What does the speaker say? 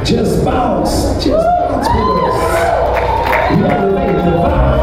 Just bounce with us. You elevate the vibe.